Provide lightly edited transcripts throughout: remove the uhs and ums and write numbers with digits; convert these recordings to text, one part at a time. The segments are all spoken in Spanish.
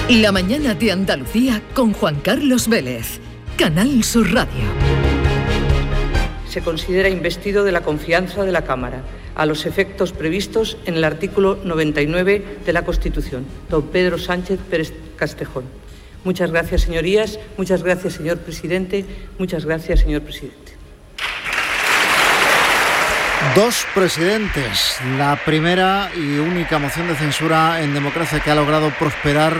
La mañana de Andalucía con Juan Carlos Vélez, Canal Sur Radio. Se considera investido de la confianza de la Cámara, a los efectos previstos en el artículo 99 de la Constitución, don Pedro Sánchez Pérez Castejón. Muchas gracias, señorías. Muchas gracias, señor presidente. Muchas gracias, señor presidente. Dos presidentes, la primera y única moción de censura en democracia que ha logrado prosperar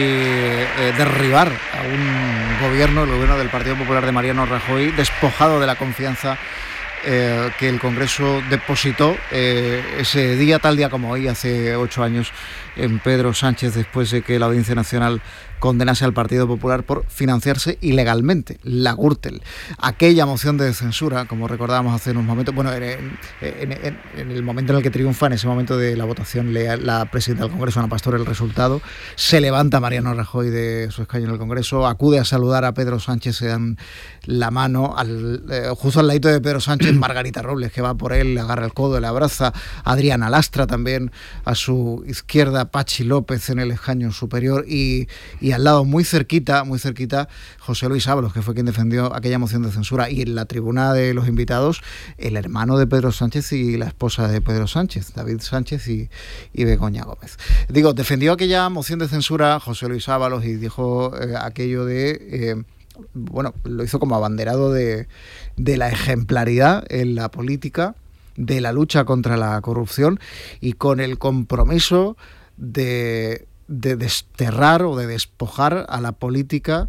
y derribar a un gobierno, el gobierno del Partido Popular de Mariano Rajoy, despojado de la confianza que el Congreso depositó ese día, tal día como hoy, hace 8 años, en Pedro Sánchez, después de que la Audiencia Nacional condenase al Partido Popular por financiarse ilegalmente la Gürtel. Aquella moción de censura, como recordábamos hace unos momentos, bueno, en el momento en el que triunfa, en ese momento de la votación, la presidenta del Congreso, Ana Pastor, el resultado, se levanta Mariano Rajoy de su escaño en el Congreso, acude a saludar a Pedro Sánchez, se dan la mano, justo al ladito de Pedro Sánchez, Margarita Robles, que va por él, le agarra el codo, le abraza, Adriana Lastra también, a su izquierda, Pachi López en el escaño superior, y al lado, muy cerquita, José Luis Ábalos, que fue quien defendió aquella moción de censura, y en la tribuna de los invitados, el hermano de Pedro Sánchez y la esposa de Pedro Sánchez, David Sánchez y Begoña Gómez. Digo, defendió aquella moción de censura José Luis Ábalos y dijo aquello de... lo hizo como abanderado de la ejemplaridad en la política, de la lucha contra la corrupción y con el compromiso de desterrar o de despojar a la política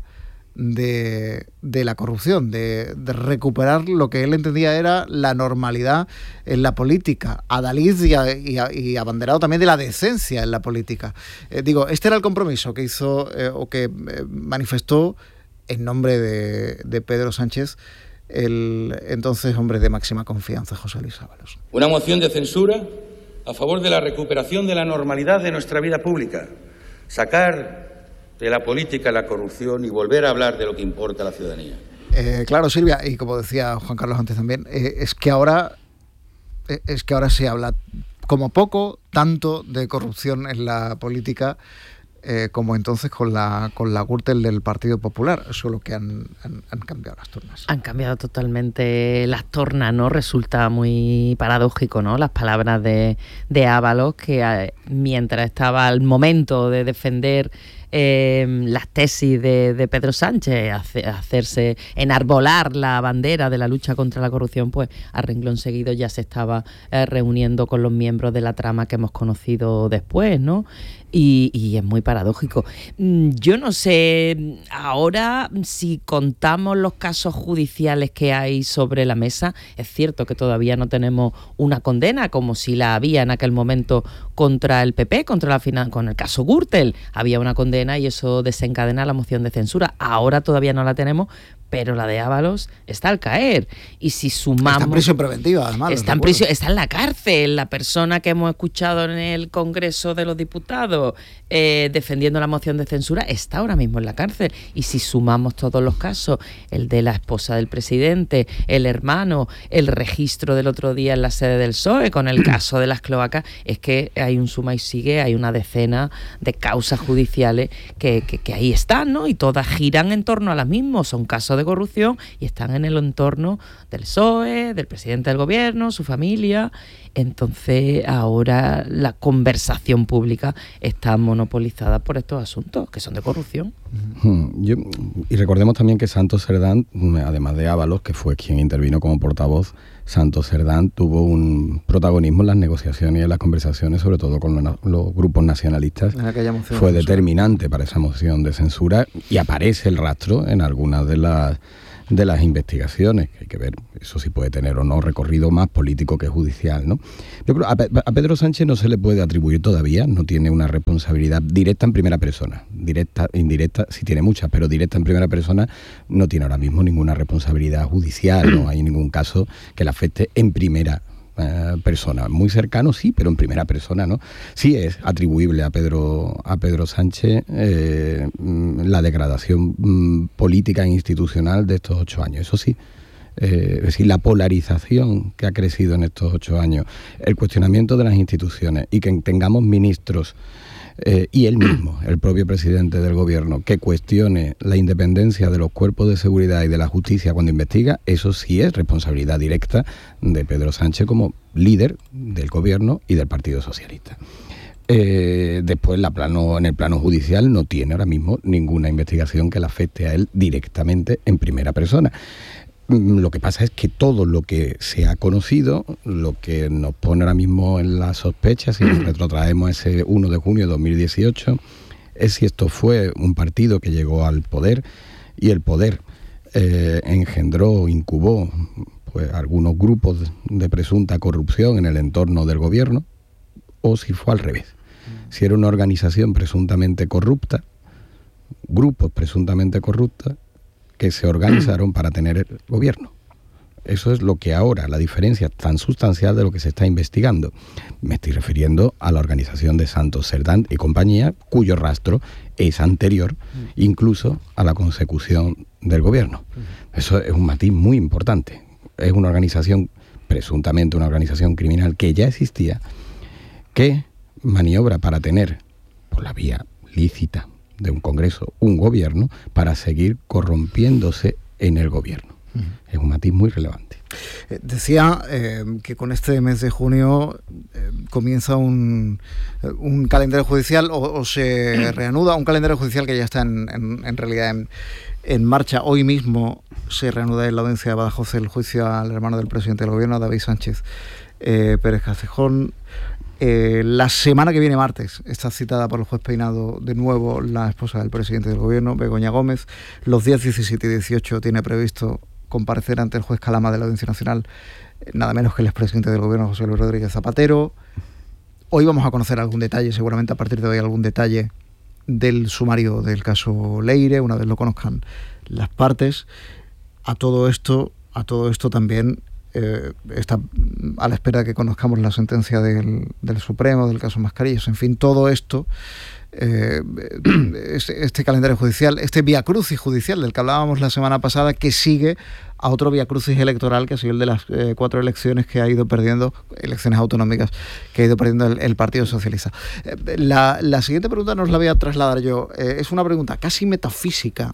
de la corrupción, de recuperar lo que él entendía era la normalidad en la política, adalid y abanderado también de la decencia en la política. Este era el compromiso que hizo o que manifestó en nombre de Pedro Sánchez el entonces hombre de máxima confianza, José Luis Ábalos. Una moción de censura a favor de la recuperación de la normalidad de nuestra vida pública, sacar de la política la corrupción y volver a hablar de lo que importa a la ciudadanía. Claro, Silvia, y como decía Juan Carlos antes también, es que ahora se habla como poco tanto de corrupción en la política como entonces con la Gürtel del Partido Popular, solo que han cambiado las tornas. Han cambiado totalmente las tornas, ¿no? Resulta muy paradójico, ¿no? Las palabras de Ábalos, que mientras estaba al momento de defender las tesis de Pedro Sánchez, hacerse enarbolar la bandera de la lucha contra la corrupción, pues a renglón seguido ya se estaba reuniendo con los miembros de la trama que hemos conocido después, ¿no? Y es muy paradójico. Yo no sé ahora si contamos los casos judiciales que hay sobre la mesa. Es cierto que todavía no tenemos una condena como si la había en aquel momento contra el PP, con el caso Gürtel. Había una condena y eso desencadena la moción de censura. Ahora todavía no la tenemos, pero la de Ábalos está al caer. Y si sumamos... Está en prisión preventiva, además. Está en la cárcel. La persona que hemos escuchado en el Congreso de los Diputados defendiendo la moción de censura está ahora mismo en la cárcel. Y si sumamos todos los casos, el de la esposa del presidente, el hermano, el registro del otro día en la sede del PSOE con el caso de las cloacas, es que hay un suma y sigue, hay una decena de causas judiciales que ahí están, ¿no? Y todas giran en torno a las mismas. Son casos de corrupción y están en el entorno del PSOE, del presidente del gobierno, su familia. Entonces ahora la conversación pública está monopolizada por estos asuntos que son de corrupción. Y recordemos también que Santos Cerdán, además de Ábalos, que fue quien intervino como portavoz, Santos Cerdán tuvo un protagonismo en las negociaciones y en las conversaciones, sobre todo con los grupos nacionalistas. Fue determinante para esa moción de censura y aparece el rastro en algunas de las investigaciones, que hay que ver, eso sí puede tener o no recorrido más político que judicial, ¿no? Yo creo a Pedro Sánchez no se le puede atribuir todavía, no tiene una responsabilidad directa en primera persona, directa, indirecta, sí tiene muchas, pero directa en primera persona no tiene ahora mismo ninguna responsabilidad judicial, no hay ningún caso que le afecte en primera persona. Muy cercano, sí, pero en primera persona, ¿no? Sí es atribuible a Pedro Sánchez la degradación política e institucional de estos 8 años. Eso sí. Es decir, la polarización que ha crecido en estos 8 años, el cuestionamiento de las instituciones y que tengamos ministros y él mismo, el propio presidente del gobierno, que cuestione la independencia de los cuerpos de seguridad y de la justicia cuando investiga, eso sí es responsabilidad directa de Pedro Sánchez como líder del gobierno y del Partido Socialista. Después en el plano judicial no tiene ahora mismo ninguna investigación que le afecte a él directamente en primera persona. Lo que pasa es que todo lo que se ha conocido, lo que nos pone ahora mismo en la sospecha, si nos retrotraemos ese 1 de junio de 2018, es si esto fue un partido que llegó al poder y el poder engendró, incubó pues algunos grupos de presunta corrupción en el entorno del gobierno, o si fue al revés. Si era una organización presuntamente corrupta, grupos presuntamente corruptos, que se organizaron para tener el gobierno. Eso es lo que ahora, la diferencia tan sustancial de lo que se está investigando. Me estoy refiriendo a la organización de Santos Cerdán y compañía, cuyo rastro es anterior incluso a la consecución del gobierno. Eso es un matiz muy importante. Es una organización, presuntamente una organización criminal que ya existía, que maniobra para tener, por la vía lícita de un Congreso, un gobierno, para seguir corrompiéndose en el gobierno. Es un matiz muy relevante. Decía que con este mes de junio comienza un calendario judicial o se reanuda un calendario judicial que ya está en realidad en marcha. Hoy mismo se reanuda en la audiencia de Badajoz el juicio al hermano del presidente del gobierno, David Sánchez Pérez Castejón. La semana que viene, martes, está citada por el juez Peinado de nuevo la esposa del presidente del gobierno, Begoña Gómez. Los días 17 y 18 tiene previsto comparecer ante el juez Calama de la Audiencia Nacional nada menos que el expresidente del gobierno, José Luis Rodríguez Zapatero. Hoy vamos a conocer algún detalle, seguramente a partir de hoy algún detalle del sumario del caso Leire, una vez lo conozcan las partes. A todo esto también está a la espera de que conozcamos la sentencia del Supremo, del caso Mascarillas. En fin, todo esto, este calendario judicial, este viacrucis judicial del que hablábamos la semana pasada, que sigue a otro viacrucis electoral, que ha sido el de las 4 elecciones que ha ido perdiendo, elecciones autonómicas, que ha ido perdiendo el Partido Socialista. La siguiente pregunta nos la voy a trasladar yo. Es una pregunta casi metafísica,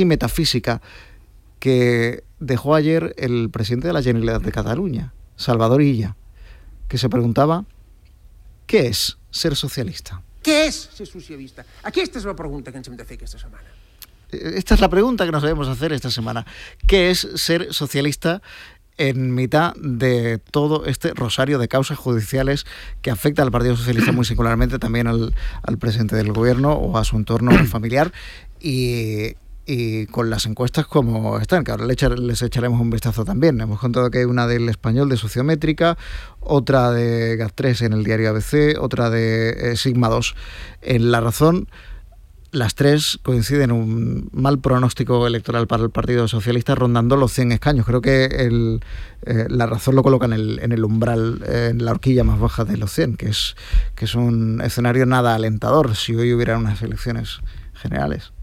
que dejó ayer el presidente de la Generalitat de Cataluña, Salvador Illa, que se preguntaba ¿qué es ser socialista? Què és ser socialista? Aquesta és la pregunta que ens hem de fer aquesta setmana. Esta es la pregunta que nos debemos hacer esta semana. ¿Qué es ser socialista en mitad de todo este rosario de causas judiciales que afecta al Partido Socialista, muy singularmente también al presidente del gobierno o a su entorno familiar, y con las encuestas como están, que ahora les echaremos un vistazo también? Hemos contado que hay una del Español de Sociométrica, otra de GAT3 en el diario ABC, otra de Sigma 2 en La Razón. Las tres coinciden en un mal pronóstico electoral para el Partido Socialista, rondando los 100 escaños. Creo que La Razón lo coloca en el umbral, en la horquilla más baja de los 100, que es un escenario nada alentador si hoy hubiera unas elecciones generales.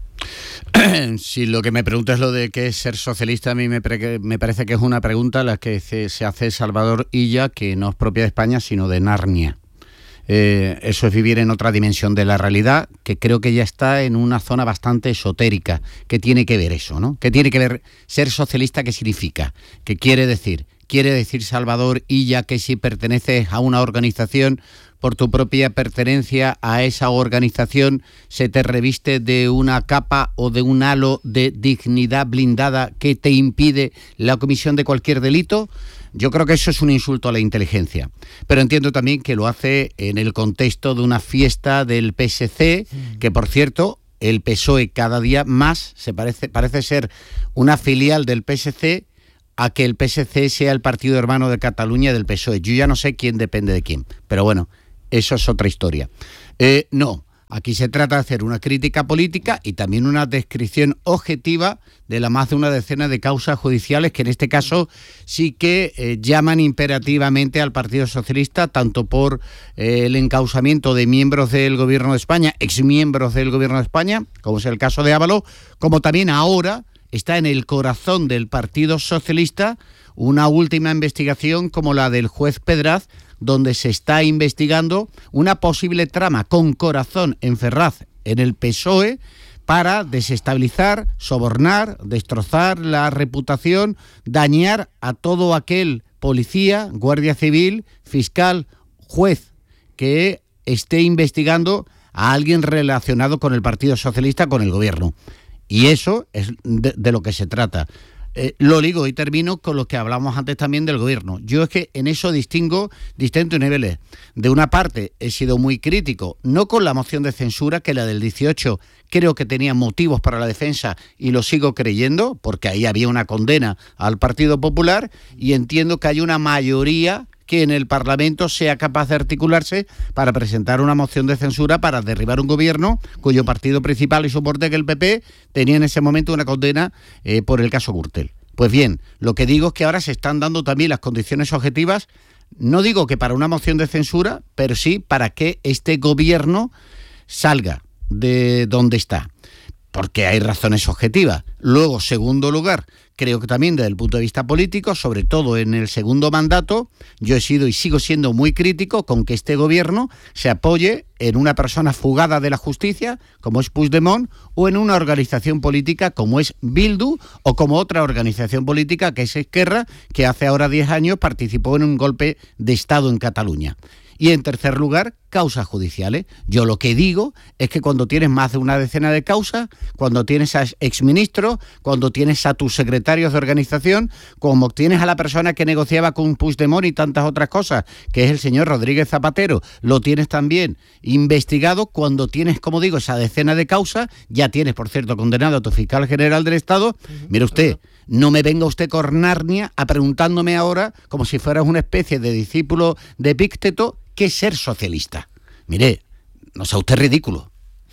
Si lo que me preguntas es lo de qué es ser socialista, a mí me parece que es una pregunta la que se hace Salvador Illa, que no es propia de España, sino de Narnia. Eso es vivir en otra dimensión de la realidad, que creo que ya está en una zona bastante esotérica. ¿Qué tiene que ver eso, no? ¿Qué tiene que ver ser socialista? ¿Qué significa? ¿Qué quiere decir? Quiere decir Salvador Illa que si perteneces a una organización, por tu propia pertenencia a esa organización se te reviste de una capa o de un halo de dignidad blindada que te impide la comisión de cualquier delito. Yo creo que eso es un insulto a la inteligencia, pero entiendo también que lo hace en el contexto de una fiesta del PSC, que por cierto el PSOE cada día más parece ser una filial del PSC, a que el PSC sea el partido hermano de Cataluña del PSOE. Yo ya no sé quién depende de quién, pero bueno, eso es otra historia. No, aquí se trata de hacer una crítica política y también una descripción objetiva de la más de una decena de causas judiciales que en este caso sí que llaman imperativamente al Partido Socialista, tanto por el encausamiento de miembros del Gobierno de España, exmiembros del Gobierno de España, como es el caso de Ábalos, como también ahora está en el corazón del Partido Socialista una última investigación como la del juez Pedraz donde se está investigando una posible trama con corazón en Ferraz en el PSOE para desestabilizar, sobornar, destrozar la reputación, dañar a todo aquel policía, guardia civil, fiscal, juez que esté investigando a alguien relacionado con el Partido Socialista, con el gobierno. Y eso es de lo que se trata. Lo digo y termino con lo que hablamos antes también del gobierno. Yo es que en eso distingo distintos niveles. De una parte he sido muy crítico, no con la moción de censura, que la del 18 creo que tenía motivos para la defensa y lo sigo creyendo, porque ahí había una condena al Partido Popular y entiendo que hay una mayoría que en el Parlamento sea capaz de articularse para presentar una moción de censura para derribar un gobierno cuyo partido principal y soporte, que el PP, tenía en ese momento una condena por el caso Gürtel. Pues bien, lo que digo es que ahora se están dando también las condiciones objetivas, no digo que para una moción de censura, pero sí para que este gobierno salga de donde está, porque hay razones objetivas. Luego, segundo lugar, creo que también desde el punto de vista político, sobre todo en el segundo mandato, yo he sido y sigo siendo muy crítico con que este gobierno se apoye en una persona fugada de la justicia, como es Puigdemont, o en una organización política como es Bildu, o como otra organización política que es Esquerra, que hace ahora 10 años participó en un golpe de Estado en Cataluña. Y en tercer lugar, causas judiciales. Yo lo que digo es que cuando tienes más de una decena de causas, cuando tienes a exministros, cuando tienes a tus secretarios de organización, como tienes a la persona que negociaba con Puigdemont y tantas otras cosas, que es el señor Rodríguez Zapatero, lo tienes también investigado, cuando tienes, como digo, esa decena de causas, ya tienes, por cierto, condenado a tu fiscal general del Estado. Mire usted, no me venga usted con Narnia a preguntándome ahora, como si fueras una especie de discípulo de Epícteto, ¿qué es ser socialista? Mire, no sea usted ridículo.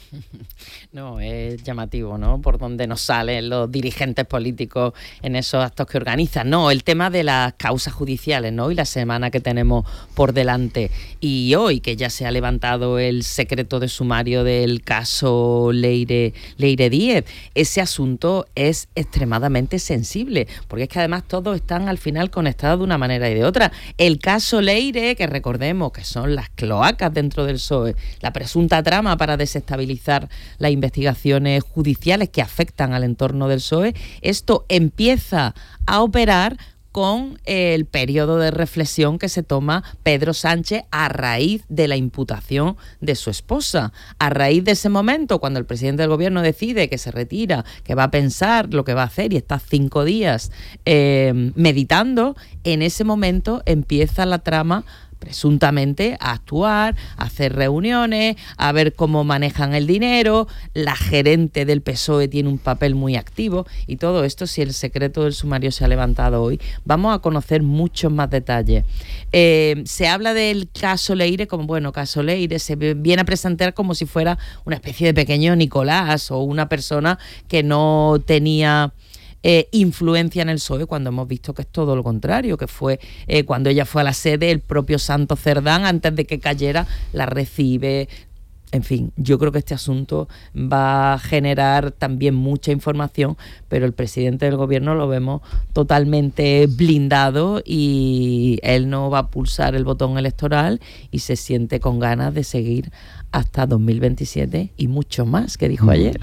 No, es llamativo, ¿no? Por donde nos salen los dirigentes políticos en esos actos que organizan. No, el tema de las causas judiciales, ¿no? Y la semana que tenemos por delante. Y hoy, que ya se ha levantado el secreto de sumario del caso Leire Díez, ese asunto es extremadamente sensible, porque es que además todos están al final conectados de una manera y de otra. El caso Leire, que recordemos que son las cloacas dentro del PSOE, la presunta trama para desestabilizar las investigaciones judiciales que afectan al entorno del PSOE, esto empieza a operar con el periodo de reflexión que se toma Pedro Sánchez a raíz de la imputación de su esposa. A raíz de ese momento, cuando el presidente del gobierno decide que se retira, que va a pensar lo que va a hacer y está 5 días meditando, en ese momento empieza la trama presuntamente a actuar, a hacer reuniones, a ver cómo manejan el dinero. La gerente del PSOE tiene un papel muy activo y todo esto, si el secreto del sumario se ha levantado hoy, vamos a conocer muchos más detalles. Se habla del caso Leire como, bueno, caso Leire se viene a presentar como si fuera una especie de pequeño Nicolás o una persona que no tenía influencia en el PSOE, cuando hemos visto que es todo lo contrario, que fue cuando ella fue a la sede, el propio Santos Cerdán, antes de que cayera, la recibe. En fin, yo creo que este asunto va a generar también mucha información, pero el presidente del gobierno lo vemos totalmente blindado y él no va a pulsar el botón electoral y se siente con ganas de seguir hasta 2027 y mucho más, que dijo ayer.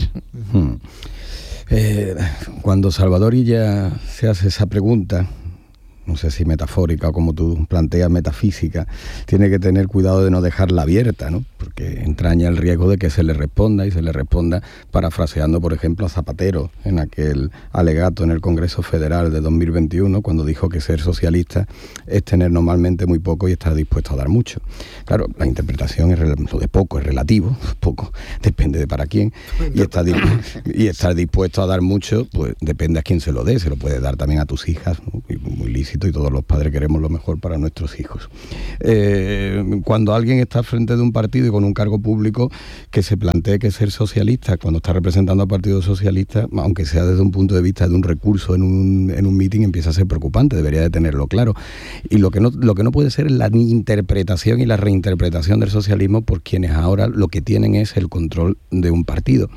Cuando Salvador Illa se hace esa pregunta, no sé si metafórica o como tú planteas metafísica, tiene que tener cuidado de no dejarla abierta, ¿no? Porque entraña el riesgo de que se le responda, y se le responda parafraseando, por ejemplo, a Zapatero en aquel alegato en el Congreso Federal de 2021, cuando dijo que ser socialista es tener normalmente muy poco y estar dispuesto a dar mucho. Claro, la interpretación es lo de poco es relativo, poco depende de para quién, y estar dispuesto a dar mucho, pues depende a quién se lo dé. Se lo puede dar también a tus hijas, ¿no? Y muy lícito, y todos los padres queremos lo mejor para nuestros hijos. Cuando alguien está al frente de un partido y con un cargo público, que se plantee que ser socialista, cuando está representando al Partido Socialista, aunque sea desde un punto de vista de un recurso en un mitin, empieza a ser preocupante, debería de tenerlo claro. Y lo que no puede ser es la interpretación y la reinterpretación del socialismo por quienes ahora lo que tienen es el control de un partido.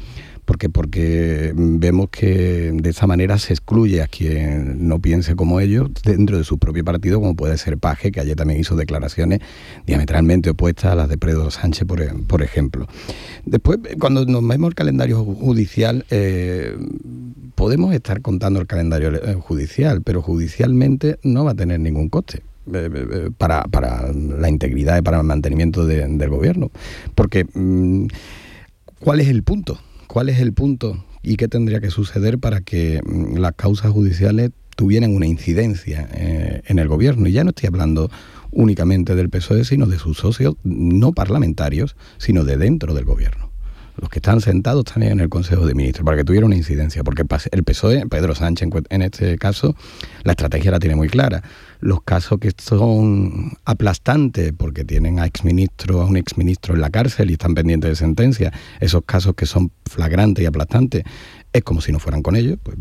Porque vemos que de esa manera se excluye a quien no piense como ellos dentro de su propio partido, como puede ser Paje, que ayer también hizo declaraciones diametralmente opuestas a las de Pedro Sánchez, por ejemplo. Después, cuando nos vemos el calendario judicial, podemos estar contando el calendario judicial, pero judicialmente no va a tener ningún coste para la integridad y para el mantenimiento del gobierno. Porque, ¿cuál es el punto? ¿Cuál es el punto y qué tendría que suceder para que las causas judiciales tuvieran una incidencia en el gobierno? Y ya no estoy hablando únicamente del PSOE, sino de sus socios no parlamentarios, sino de dentro del gobierno. Los que están sentados también en el Consejo de Ministros, para que tuviera una incidencia, porque el PSOE, Pedro Sánchez en este caso, la estrategia la tiene muy clara. Los casos que son aplastantes, porque tienen a un exministro en la cárcel y están pendientes de sentencia, esos casos que son flagrantes y aplastantes, es como si no fueran con ellos, pues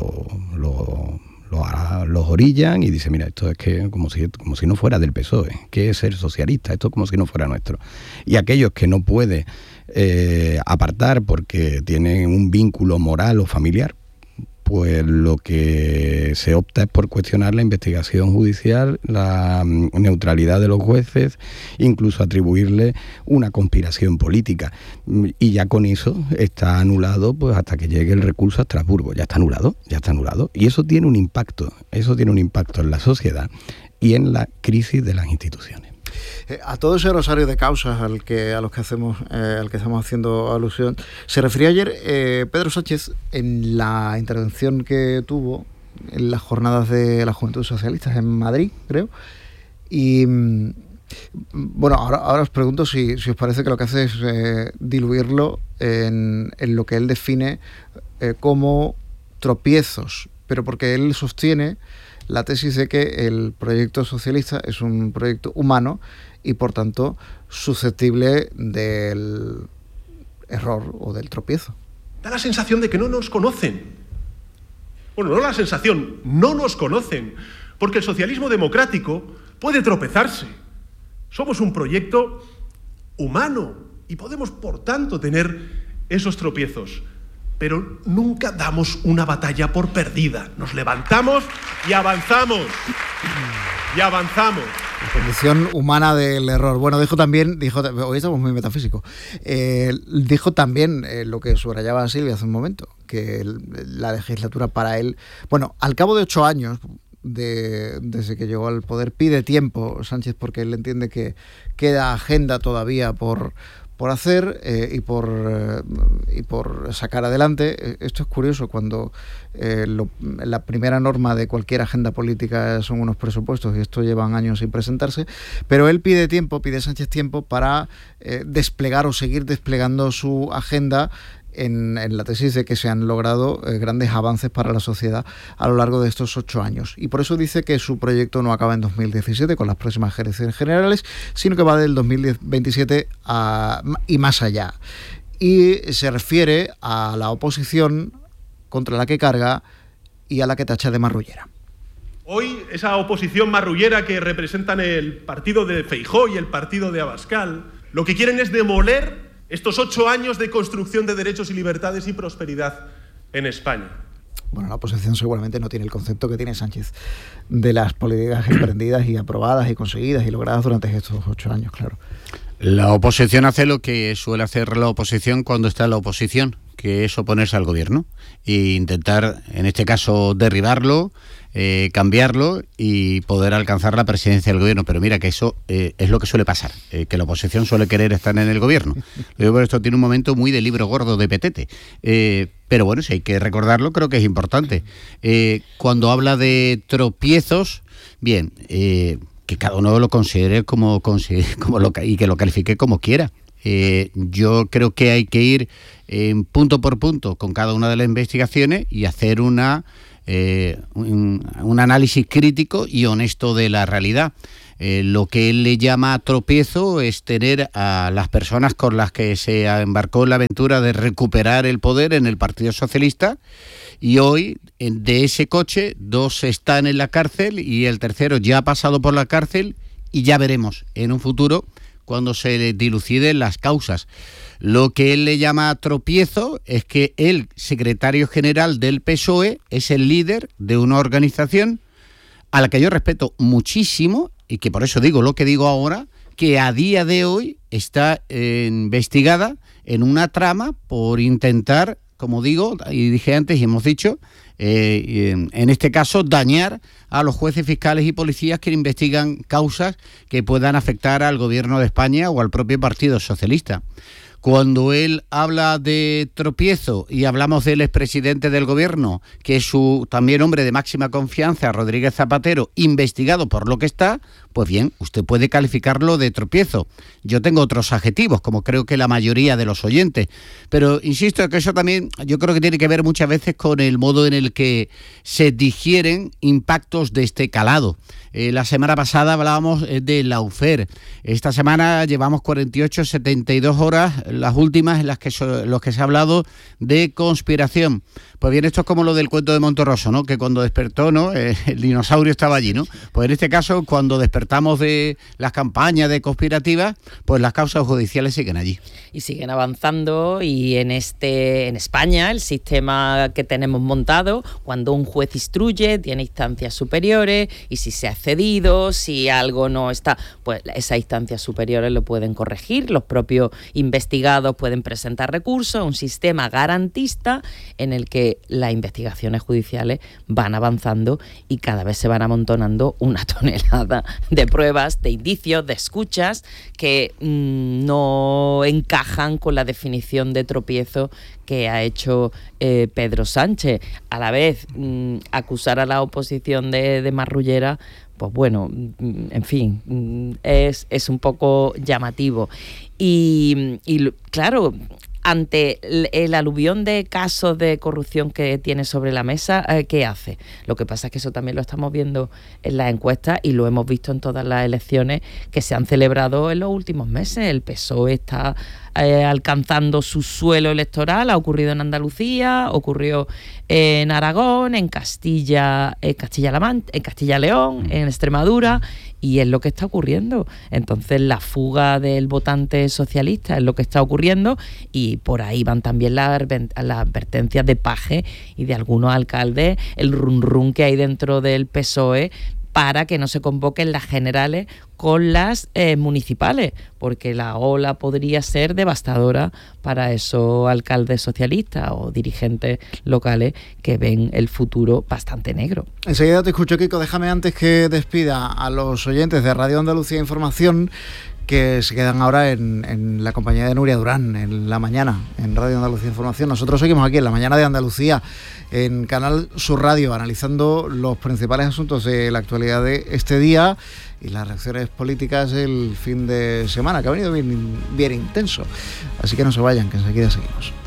los orillan y dicen, mira, esto es que como si no fuera del PSOE, ¿qué es ser socialista? Esto es como si no fuera nuestro. Y aquellos que no puede apartar porque tienen un vínculo moral o familiar, pues lo que se opta es por cuestionar la investigación judicial, la neutralidad de los jueces, incluso atribuirle una conspiración política. Y ya con eso está anulado, pues hasta que llegue el recurso a Estrasburgo. Ya está anulado. Y eso tiene un impacto en la sociedad y en la crisis de las instituciones. A todo ese rosario de causas al que estamos haciendo alusión, se refirió ayer Pedro Sánchez en la intervención que tuvo en las jornadas de la Juventud Socialista en Madrid, creo. Y bueno, ahora os pregunto si os parece que lo que hace es diluirlo en lo que él define como tropiezos, pero porque él sostiene la tesis de que el proyecto socialista es un proyecto humano y, por tanto, susceptible del error o del tropiezo. Da la sensación de que no nos conocen. Bueno, no la sensación, no nos conocen, porque el socialismo democrático puede tropezarse. Somos un proyecto humano y podemos, por tanto, tener esos tropiezos. Pero nunca damos una batalla por perdida. Nos levantamos y avanzamos. La condición humana del error. Bueno, dijo también, hoy estamos muy metafísicos, dijo también lo que subrayaba Silvia hace un momento, que la legislatura para él, bueno, al cabo de 8 años, desde que llegó al poder, pide tiempo Sánchez porque él entiende que queda agenda todavía por hacer y por sacar adelante. Esto es curioso cuando la primera norma de cualquier agenda política son unos presupuestos y esto llevan años sin presentarse, pero él pide Sánchez tiempo para desplegar o seguir desplegando su agenda en la tesis de que se han logrado grandes avances para la sociedad a lo largo de estos 8 años. Y por eso dice que su proyecto no acaba en 2017 con las próximas elecciones generales, sino que va del 2027 y más allá. Y se refiere a la oposición contra la que carga y a la que tacha de marrullera. Hoy esa oposición marrullera que representan el partido de Feijóo y el partido de Abascal, lo que quieren es demoler estos 8 años de construcción de derechos y libertades y prosperidad en España. Bueno, la oposición seguramente no tiene el concepto que tiene Sánchez de las políticas emprendidas y aprobadas y conseguidas y logradas durante estos 8 años, claro. La oposición hace lo que suele hacer la oposición cuando está en la oposición, que es oponerse al gobierno e intentar, en este caso, derribarlo, cambiarlo y poder alcanzar la presidencia del gobierno. Pero mira que eso es lo que suele pasar, que la oposición suele querer estar en el gobierno. Luego esto tiene un momento muy de libro gordo de petete. Pero bueno, si hay que recordarlo, creo que es importante. Cuando habla de tropiezos, bien, que cada uno lo considere y que lo califique como quiera. Yo creo que hay que ir punto por punto con cada una de las investigaciones y hacer un análisis crítico y honesto de la realidad. Lo que él le llama tropiezo es tener a las personas con las que se embarcó en la aventura de recuperar el poder en el Partido Socialista, y hoy de ese coche 2 están en la cárcel y el tercero ya ha pasado por la cárcel, y ya veremos en un futuro cuando se diluciden las causas. Lo que él le llama tropiezo es que el secretario general del PSOE es el líder de una organización a la que yo respeto muchísimo y que por eso digo lo que digo ahora, que a día de hoy está investigada en una trama por intentar, como digo, y dije antes y hemos dicho, en este caso dañar a los jueces, fiscales y policías que investigan causas que puedan afectar al gobierno de España o al propio Partido Socialista. Cuando él habla de tropiezo y hablamos del expresidente del gobierno, que es su también hombre de máxima confianza, Rodríguez Zapatero, investigado por lo que está, pues bien, usted puede calificarlo de tropiezo. Yo tengo otros adjetivos, como creo que la mayoría de los oyentes, pero insisto que eso también yo creo que tiene que ver muchas veces con el modo en el que se digieren impactos de este calado. La semana pasada hablábamos de Lawfare. Esta semana llevamos 48, 72 horas, las últimas en las que los que se ha hablado de conspiración. Pues bien, esto es como lo del cuento de Monterroso, ¿no? Que cuando despertó, ¿no? El dinosaurio estaba allí, ¿no? Pues en este caso, cuando despertamos de las campañas de conspirativas, pues las causas judiciales siguen allí. Y siguen avanzando, y en España, el sistema que tenemos montado, cuando un juez instruye, tiene instancias superiores, y si se ha excedido, si algo no está, pues esas instancias superiores lo pueden corregir, los propios investigados pueden presentar recursos, un sistema garantista en el que las investigaciones judiciales van avanzando y cada vez se van amontonando una tonelada de pruebas, de indicios, de escuchas que no encajan con la definición de tropiezo que ha hecho Pedro Sánchez. A la vez, acusar a la oposición de marrullera, pues bueno, en fin, es un poco llamativo. Y claro, ante el aluvión de casos de corrupción que tiene sobre la mesa, ¿qué hace? Lo que pasa es que eso también lo estamos viendo en las encuestas y lo hemos visto en todas las elecciones que se han celebrado en los últimos meses. El PSOE está alcanzando su suelo electoral, ha ocurrido en Andalucía, ocurrió en Aragón, en Castilla-León, en Extremadura, y es lo que está ocurriendo. Entonces la fuga del votante socialista es lo que está ocurriendo, y por ahí van también las advertencias de Paje y de algunos alcaldes, el run que hay dentro del PSOE para que no se convoquen las generales con las municipales, porque la ola podría ser devastadora para esos alcaldes socialistas o dirigentes locales que ven el futuro bastante negro. Enseguida te escucho, Kiko. Déjame, antes que despida a los oyentes de Radio Andalucía Información, que se quedan ahora en la compañía de Nuria Durán, en la mañana, en Radio Andalucía Información. Nosotros seguimos aquí en la mañana de Andalucía, en Canal Sur Radio, analizando los principales asuntos de la actualidad de este día y las reacciones políticas del fin de semana, que ha venido bien intenso. Así que no se vayan, que enseguida seguimos.